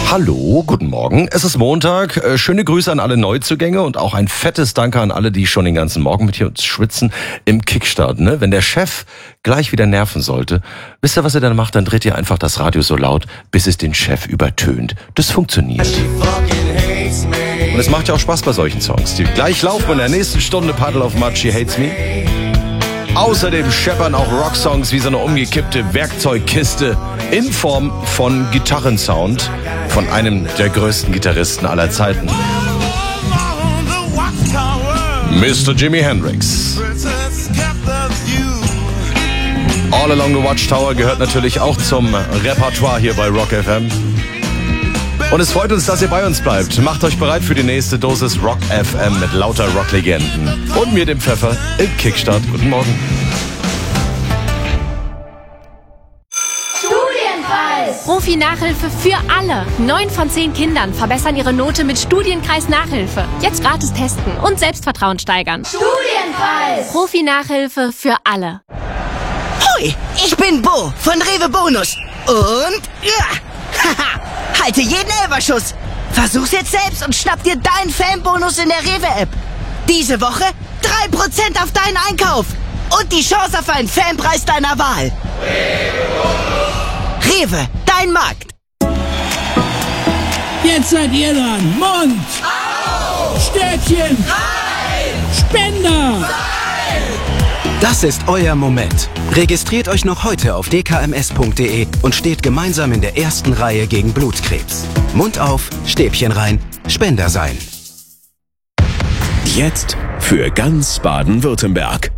Hallo, guten Morgen. Es ist Montag. Schöne Grüße an alle Neuzugänge und auch ein fettes Danke an alle, die schon den ganzen Morgen mit hier schwitzen im Kickstart. Ne? Wenn der Chef gleich wieder nerven sollte, wisst ihr, was er dann macht? Dann dreht ihr einfach das Radio so laut, bis es den Chef übertönt. Das funktioniert. Und es macht ja auch Spaß bei solchen Songs, die gleich laufen in der nächsten Stunde. Puddle of Mud, She Hates Me. Außerdem scheppern auch Rocksongs wie so eine umgekippte Werkzeugkiste in Form von Gitarrensound von einem der größten Gitarristen aller Zeiten. Mr. Jimi Hendrix. All Along the Watchtower gehört natürlich auch zum Repertoire hier bei Rock FM. Und es freut uns, dass ihr bei uns bleibt. Macht euch bereit für die nächste Dosis Rock FM mit lauter Rocklegenden. Und mir, dem Pfeffer, im Kickstart. Guten Morgen. Studienkreis! Profi-Nachhilfe für alle. 9 von 10 Kindern verbessern ihre Note mit Studienkreis-Nachhilfe. Jetzt gratis testen und Selbstvertrauen steigern. Studienkreis! Profi-Nachhilfe für alle. Hoi, ich bin Bo von Rewe Bonus. Und haha! Halte jeden Elferschuss. Versuch's jetzt selbst und schnapp dir deinen Fanbonus in der Rewe-App. Diese Woche 3% auf deinen Einkauf. Und die Chance auf einen Fanpreis deiner Wahl. Rewe, dein Markt. Jetzt seid ihr dran. Mund. Au. Stäbchen. Rein. Spender. Rein. Das ist euer Moment. Registriert euch noch heute auf dkms.de und steht gemeinsam in der ersten Reihe gegen Blutkrebs. Mund auf, Stäbchen rein, Spender sein. Jetzt für ganz Baden-Württemberg.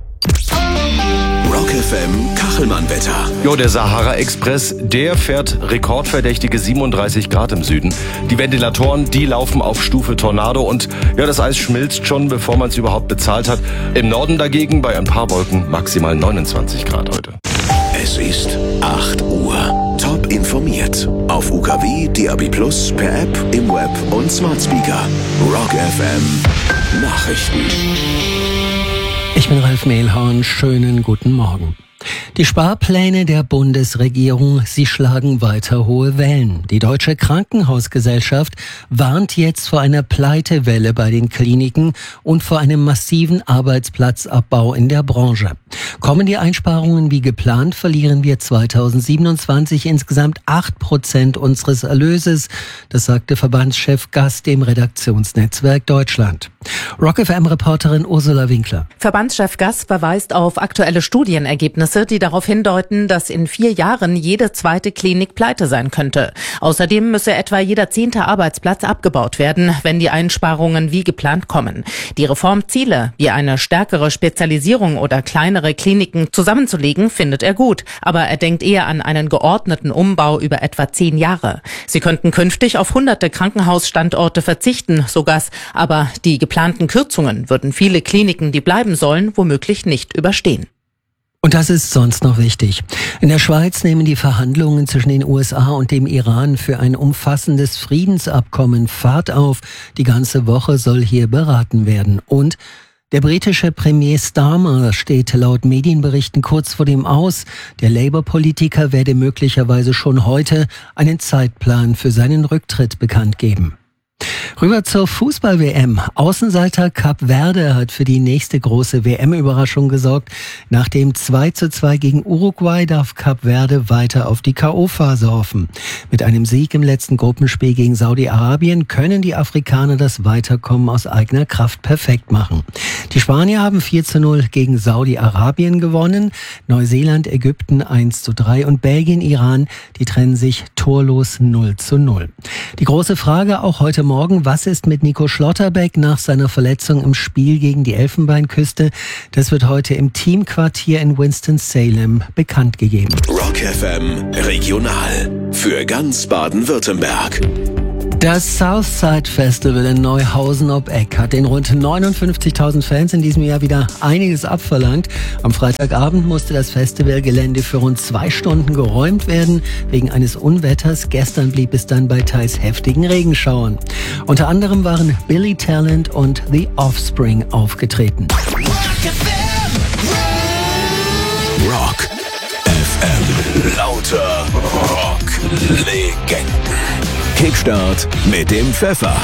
Rock FM Kachelmann-Wetter. Jo, der Sahara-Express, der fährt rekordverdächtige 37 Grad im Süden. Die Ventilatoren, die laufen auf Stufe Tornado und ja, das Eis schmilzt schon, bevor man es überhaupt bezahlt hat. Im Norden dagegen bei ein paar Wolken maximal 29 Grad heute. Es ist 8 Uhr. Top informiert. Auf UKW, DAB+, per App, im Web und Smart Speaker. Rock FM Nachrichten. Ich bin Ralf Mehlhorn, schönen guten Morgen. Die Sparpläne der Bundesregierung, sie schlagen weiter hohe Wellen. Die Deutsche Krankenhausgesellschaft warnt jetzt vor einer Pleitewelle bei den Kliniken und vor einem massiven Arbeitsplatzabbau in der Branche. Kommen die Einsparungen wie geplant, verlieren wir 2027 insgesamt 8% unseres Erlöses. Das sagte Verbandschef Gass dem Redaktionsnetzwerk Deutschland. Rock FM-Reporterin Ursula Winkler. Verbandschef Gass verweist auf aktuelle Studienergebnisse, die darauf hindeuten, dass in 4 Jahren jede zweite Klinik pleite sein könnte. Außerdem müsse etwa jeder 10. Arbeitsplatz abgebaut werden, wenn die Einsparungen wie geplant kommen. Die Reformziele, wie eine stärkere Spezialisierung oder kleinere Kliniken zusammenzulegen, findet er gut. Aber er denkt eher an einen geordneten Umbau über etwa 10 Jahre. Sie könnten künftig auf hunderte Krankenhausstandorte verzichten, so Gass. Aber die geplanten Kürzungen würden viele Kliniken, die bleiben sollen, womöglich nicht überstehen. Und das ist sonst noch wichtig. In der Schweiz nehmen die Verhandlungen zwischen den USA und dem Iran für ein umfassendes Friedensabkommen Fahrt auf. Die ganze Woche soll hier beraten werden. Und der britische Premier Starmer steht laut Medienberichten kurz vor dem Aus. Der Labour-Politiker werde möglicherweise schon heute einen Zeitplan für seinen Rücktritt bekannt geben. Rüber zur Fußball-WM. Außenseiter Kap Verde hat für die nächste große WM-Überraschung gesorgt. Nach dem 2:2 gegen Uruguay darf Kap Verde weiter auf die K.O.-Phase hoffen. Mit einem Sieg im letzten Gruppenspiel gegen Saudi-Arabien können die Afrikaner das Weiterkommen aus eigener Kraft perfekt machen. Die Spanier haben 4:0 gegen Saudi-Arabien gewonnen. Neuseeland, Ägypten 1:3 und Belgien, Iran, die trennen sich torlos 0:0. Die große Frage auch heute Morgen, was ist mit Nico Schlotterbeck nach seiner Verletzung im Spiel gegen die Elfenbeinküste? Das wird heute im Teamquartier in Winston-Salem bekannt gegeben. Rock FM Regional für ganz Baden-Württemberg. Das Southside Festival in Neuhausen ob Eck hat den rund 59.000 Fans in diesem Jahr wieder einiges abverlangt. Am Freitagabend musste das Festivalgelände für rund 2 Stunden geräumt werden, wegen eines Unwetters. Gestern blieb es dann bei teils heftigen Regenschauern. Unter anderem waren Billy Talent und The Offspring aufgetreten. Rock FM. Lauter Rock-Legenden. Kickstart mit dem Pfeffer.